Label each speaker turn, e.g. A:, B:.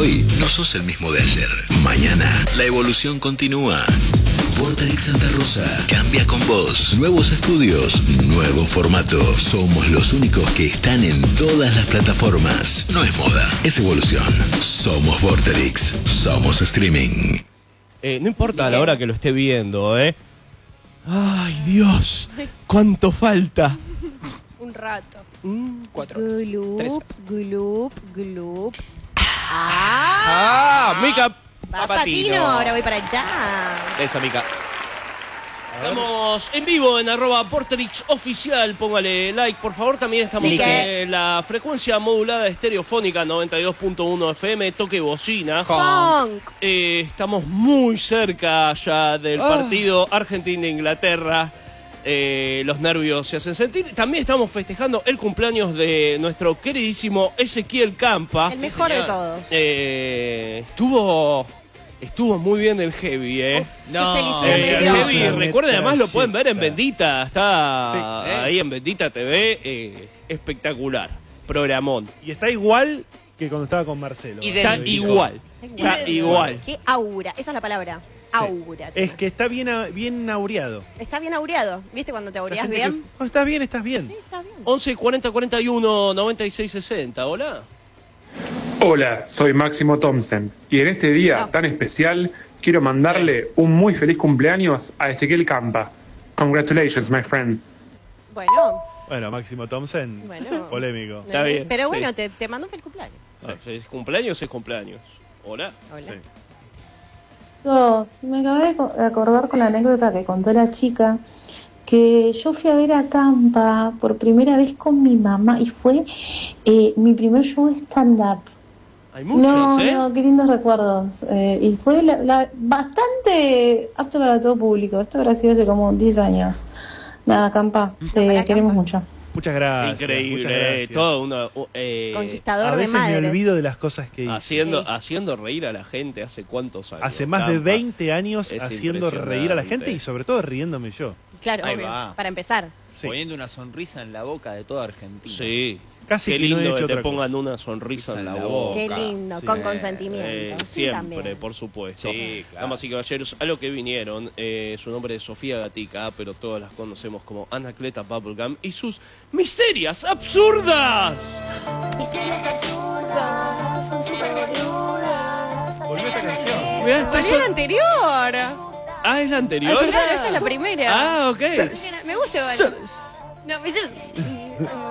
A: hoy no sos el mismo de ayer. Mañana, la evolución continúa. Vorterix Santa Rosa cambia con vos. Nuevos estudios, nuevo formato. Somos los únicos que están en todas las plataformas. No es moda, es evolución. Somos Vorterix. Somos streaming.
B: No importa a la hora que lo esté viendo, ¿eh? ¡Ay, Dios! ¿Cuánto falta?
C: Un rato.
B: 4 horas.
C: Gulup, gulup, gulup.
B: Mica
C: Patino, ahora voy para allá.
B: Esa, Mica. Estamos en vivo en @Vorterix Oficial. Póngale like, por favor. También estamos en la frecuencia modulada estereofónica 92.1 FM. Toque bocina. Estamos muy cerca ya del partido Argentina-Inglaterra. Los nervios se hacen sentir. También estamos festejando el cumpleaños de nuestro queridísimo Ezequiel Campa.
C: El mejor de todos.
B: Estuvo muy bien el Heavy,
C: No,
B: el Heavy, recuerden, además lo pueden ver en Bendita. Está ahí en Bendita TV. Espectacular. Programón.
D: Y está igual que cuando estaba con Marcelo.
B: Está igual. Está igual.
C: Qué aura. Esa es la palabra. Aura.
D: Es que está bien aureado.
C: Está bien aureado. ¿Viste cuando te aureás bien?
D: Cuando estás bien, estás bien.
C: Sí, está bien.
B: 11 40 41 96 60. Hola.
E: Hola, soy Máximo Thompson y en este día tan especial quiero mandarle un muy feliz cumpleaños a Ezequiel Campa. Congratulations, my friend.
C: Bueno,
D: Máximo Thompson, polémico.
B: Está bien.
C: Pero bueno, te mando un feliz cumpleaños.
B: ¿Es cumpleaños? Es cumpleaños. Hola.
F: Me acabé de acordar con la anécdota que contó la chica, que yo fui a ver a Campa por primera vez con mi mamá y fue mi primer show de stand-up.
B: Hay muchos,
F: No, qué lindos recuerdos. Y fue bastante apto para todo público. Esto habrá sido hace como 10 años. Nada, Campa, te queremos mucho.
D: Muchas gracias.
B: Increíble,
D: muchas gracias.
B: todo una
C: Conquistador
D: a
C: de
D: veces
C: madres.
D: me olvido de las cosas que hice.
B: Haciendo reír a la gente hace cuántos años.
D: Hace más de 20 años
B: Es
D: haciendo reír a la gente y sobre todo riéndome yo.
C: Claro,
G: Ahí
C: obvio,
G: va.
C: para empezar.
G: Poniendo una sonrisa en la boca de toda Argentina.
B: Sí.
D: Casi
B: Qué
D: que no he
B: lindo
D: hecho
B: que te
D: otra
B: pongan una sonrisa en la boca.
C: Qué lindo, con consentimiento. Sí,
B: Siempre,
C: también.
B: por supuesto.
G: Sí, claro.
B: Damas y caballeros, a lo que vinieron, su nombre es Sofía Gatica, pero todas las conocemos como Anacleta Bubblegum y sus misterias absurdas.
H: Misterias absurdas, son súper boludas.
D: Volvió esta canción.
B: Mirá, esta
C: Volvió la anterior.
B: ¿Es la anterior?
C: Claro, esta es la primera.
B: Ok.
C: Me gusta igual. No,